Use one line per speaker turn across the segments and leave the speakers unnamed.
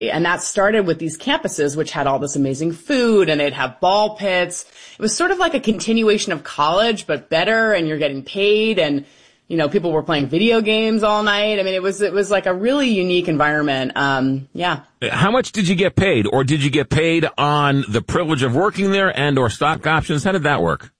And that started with these campuses, which had all this amazing food, and they'd have ball pits. It was sort of like a continuation of college, but better, and you're getting paid, and, people were playing video games all night. I mean, it was like a really unique environment. Yeah.
How much did you get paid? Or did you get paid on the privilege of working there and or stock options? How did that work?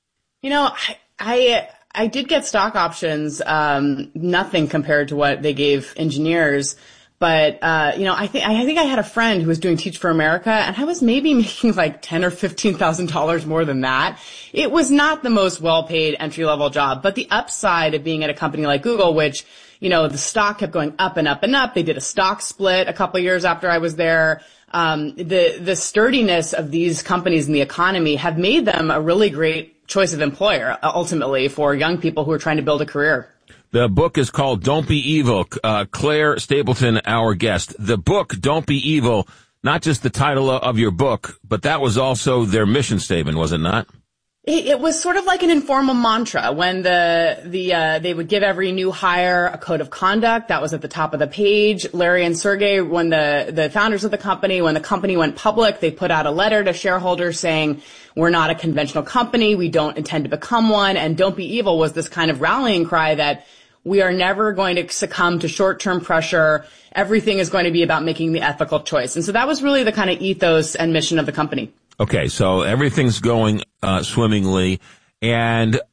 I did get stock options, nothing compared to what they gave engineers. But, I think I had a friend who was doing Teach for America, and I was maybe making like $10,000 or $15,000 more than that. It was not the most well-paid entry-level job, but the upside of being at a company like Google, which, the stock kept going up and up and up. They did a stock split a couple of years after I was there. The sturdiness of these companies in the economy have made them a really great choice of employer, ultimately, for young people who are trying to build a career.
The book is called Don't Be Evil. Claire Stapleton, our guest. The book, Don't Be Evil, not just the title of your book, but that was also their mission statement, was it not?
It was sort of like an informal mantra when they would give every new hire a code of conduct. That was at the top of the page. Larry and Sergey, when the founders of the company, when the company went public, they put out a letter to shareholders saying, we're not a conventional company. We don't intend to become one. And Don't Be Evil was this kind of rallying cry that we are never going to succumb to short-term pressure. Everything is going to be about making the ethical choice. And so that was really the kind of ethos and mission of the company.
Okay, so everything's going swimmingly. And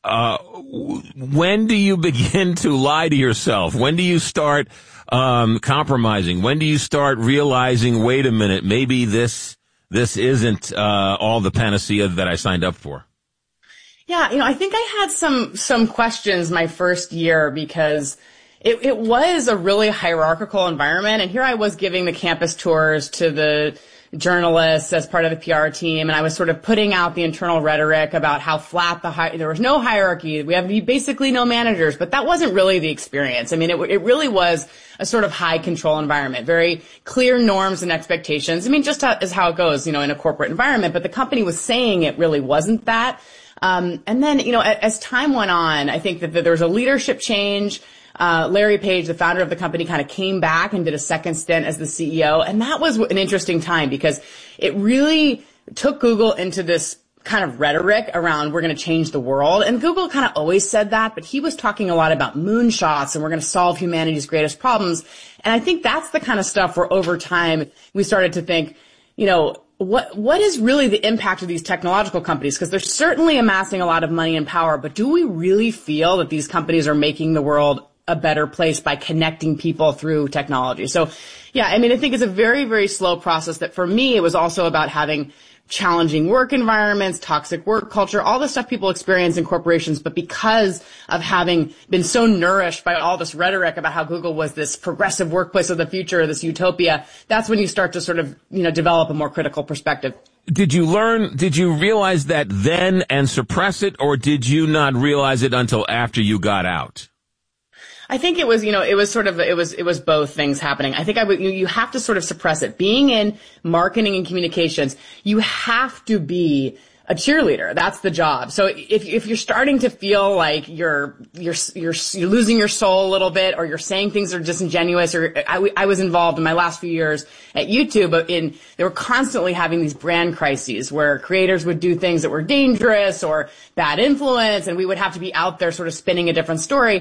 when do you begin to lie to yourself? When do you start compromising? When do you start realizing, wait a minute, maybe this isn't all the panacea that I signed up for?
Yeah, I think I had some questions my first year because it was a really hierarchical environment. And here I was giving the campus tours to the journalists as part of the PR team. And I was sort of putting out the internal rhetoric about how flat there was no hierarchy. We have basically no managers, but that wasn't really the experience. I mean, it really was a sort of high control environment, very clear norms and expectations. I mean, just as how it goes, in a corporate environment, but the company was saying it really wasn't that. And then, as time went on, I think that there was a leadership change. Larry Page, the founder of the company, kind of came back and did a second stint as the CEO. And that was an interesting time because it really took Google into this kind of rhetoric around we're going to change the world. And Google kind of always said that, but he was talking a lot about moonshots and we're going to solve humanity's greatest problems. And I think that's the kind of stuff where over time we started to think, what is really the impact of these technological companies? Because they're certainly amassing a lot of money and power, but do we really feel that these companies are making the world a better place by connecting people through technology? So, yeah, I mean, I think it's a very, very slow process that for me, it was also about having challenging work environments, toxic work culture, all the stuff people experience in corporations. But because of having been so nourished by all this rhetoric about how Google was this progressive workplace of the future, this utopia, that's when you start to sort of, develop a more critical perspective.
Did you realize that then and suppress it, or did you not realize it until after you got out?
I think it was, it was both things happening. I think you have to sort of suppress it. Being in marketing and communications, you have to be a cheerleader. That's the job. So if you're starting to feel like you're losing your soul a little bit, or you're saying things are disingenuous, or I was involved in my last few years at YouTube they were constantly having these brand crises where creators would do things that were dangerous or bad influence, and we would have to be out there sort of spinning a different story.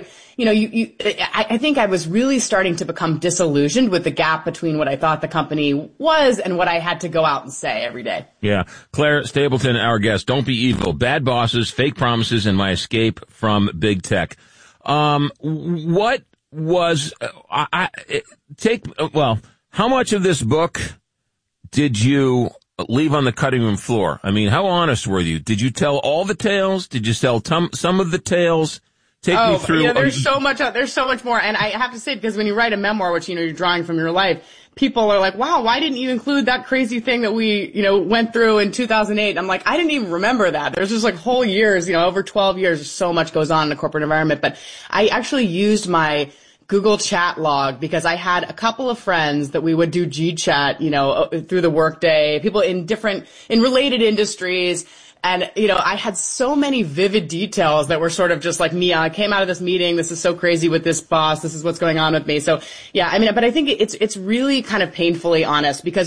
I think I was really starting to become disillusioned with the gap between what I thought the company was and what I had to go out and say every day.
Yeah. Claire Stapleton, our guest. Don't Be Evil. Bad Bosses, Fake Promises, and My Escape from Big Tech. What was, how much of this book did you leave on the cutting room floor? I mean, how honest were you? Did you tell all the tales? Did you tell some of the tales? Take me through.
Yeah, there's so much more. And I have to say, because when you write a memoir, which, you're drawing from your life, people are like, wow, why didn't you include that crazy thing that we, went through in 2008? I'm like, I didn't even remember that. There's just like whole years, over 12 years, so much goes on in a corporate environment. But I actually used my Google chat log because I had a couple of friends that we would do G chat, through the workday, people in related industries. And, you know, I had so many vivid details that were sort of just like me. I came out of this meeting. This is so crazy with this boss. This is what's going on with me. So yeah, I mean, but I think it's really kind of painfully honest because